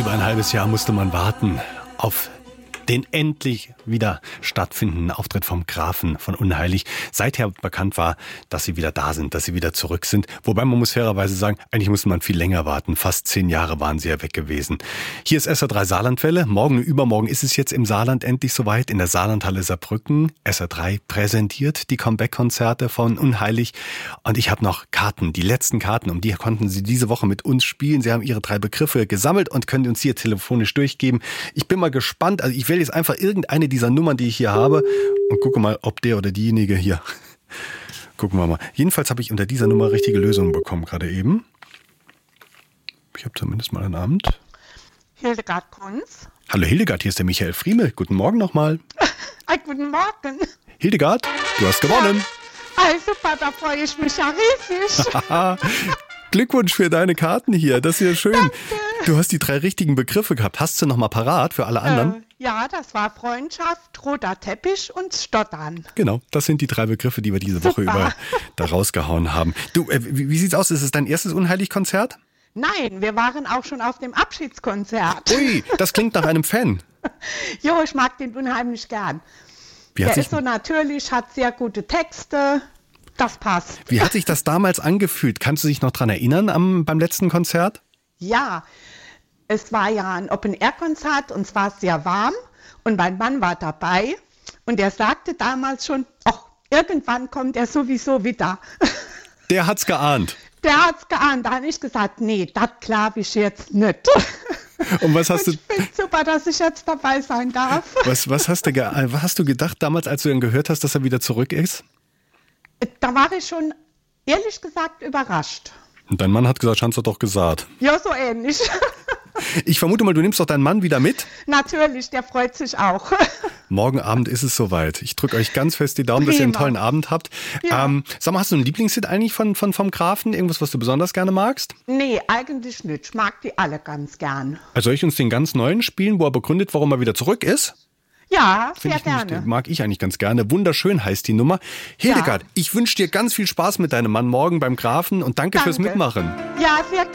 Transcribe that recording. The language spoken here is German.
Über ein halbes Jahr musste man warten auf den endlich wieder stattfindenden Auftritt vom Grafen von Unheilig. Seither bekannt war, dass sie wieder da sind, dass sie wieder zurück sind. Wobei man muss fairerweise sagen, eigentlich musste man viel länger warten. Fast 10 Jahre waren sie ja weg gewesen. Hier ist SR3 Saarlandwelle. Morgen und übermorgen ist es jetzt im Saarland endlich soweit. In der Saarlandhalle Saarbrücken. SR3 präsentiert die Comeback-Konzerte von Unheilig. Und ich habe noch Karten, die letzten Karten. Um die konnten Sie diese Woche mit uns spielen. Sie haben Ihre 3 Begriffe gesammelt und können uns hier telefonisch durchgeben. Ich bin mal gespannt. Also ich wähle jetzt einfach irgendeine dieser Nummern, die ich hier habe und gucke mal, ob der oder diejenige hier. Gucken wir mal. Jedenfalls habe ich unter dieser Nummer richtige Lösungen bekommen gerade eben. Ich habe zumindest mal einen Abend. Hildegard Kunz. Hallo Hildegard, hier ist der Michael Friemel. Guten Morgen nochmal. Guten Morgen. Hildegard, du hast gewonnen. Ja. Super, da freue ich mich ja riesig. Glückwunsch für deine Karten hier, das ist ja schön. Danke. Du hast die 3 richtigen Begriffe gehabt. Hast du noch mal parat für alle anderen? Ja, das war Freundschaft, roter Teppich und Stottern. Genau, das sind die 3 Begriffe, die wir diese Woche über da rausgehauen haben. Du, wie sieht's aus? Ist es dein erstes Unheilig-Konzert? Nein, wir waren auch schon auf dem Abschiedskonzert. Ui, das klingt nach einem Fan. Jo, ich mag den unheimlich gern. Der ist so natürlich, hat sehr gute Texte. Das passt. Wie hat sich das damals angefühlt? Kannst du dich noch dran erinnern beim letzten Konzert? Ja, es war ja ein Open-Air-Konzert und es war sehr warm und mein Mann war dabei und er sagte damals schon, ach, irgendwann kommt er sowieso wieder. Der hat's geahnt. Der hat's geahnt. Da habe ich gesagt, nee, das glaube ich jetzt nicht. Und was hast du? Ich finde super, dass ich jetzt dabei sein darf. Was hast du gedacht damals, als du dann gehört hast, dass er wieder zurück ist? Da war ich schon, ehrlich gesagt, überrascht. Und dein Mann hat gesagt, Schanz hat doch gesagt. Ja, so ähnlich. Ich vermute mal, du nimmst doch deinen Mann wieder mit? Natürlich, der freut sich auch. Morgen Abend ist es soweit. Ich drücke euch ganz fest die Daumen, dass ihr einen tollen Abend habt. Ja. Sag mal, hast du ein Lieblingshit eigentlich vom Grafen? Irgendwas, was du besonders gerne magst? Nee, eigentlich nicht. Ich mag die alle ganz gern. Also soll ich uns den ganz neuen spielen, wo er begründet, warum er wieder zurück ist? Ja, sehr gerne. Mag ich eigentlich ganz gerne. Wunderschön heißt die Nummer. Hildegard, ich wünsche dir ganz viel Spaß mit deinem Mann morgen beim Grafen und danke fürs Mitmachen. Ja, sehr